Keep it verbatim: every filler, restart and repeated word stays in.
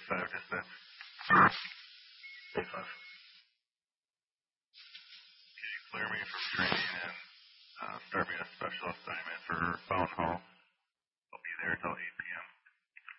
five dispatch. Day five. Can you clear me from training and uh, start me a special assignment for Phone Hall?